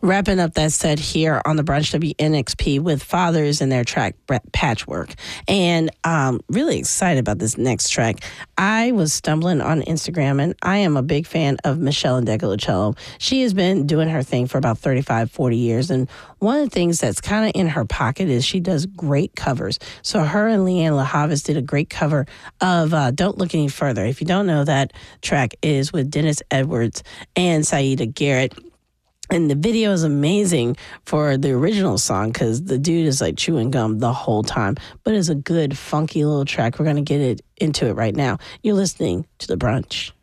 Wrapping up that set here on the Brunch WNXP with Fathers and their track Patchwork. And really excited about this next track. I was stumbling on Instagram, and I am a big fan of Michelle Ndegeocello. She has been doing her thing for about 35, 40 years. And one of the things that's kind of in her pocket is she does great covers. So her and Leanne LaHavis did a great cover of Don't Look Any Further. If you don't know, that track is with Dennis Edwards and Saida Garrett. And the video is amazing for the original song because the dude is like chewing gum the whole time. But it's a good, funky little track. We're going to get into it right now. You're listening to The Brunch.